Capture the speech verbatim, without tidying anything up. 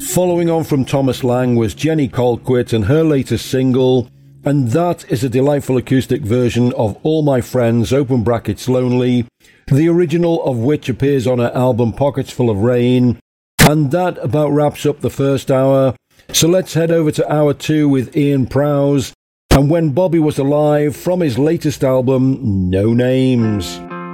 Following on from Thomas Lang was Jenny Colquitt and her latest single, and that is a delightful acoustic version of All My Friends, open brackets Lonely, the original of which appears on her album Pockets Full of Rain. And that about wraps up the first hour. So let's head over to hour two with Ian Prowse and When Bobby Was Alive from his latest album, No Names.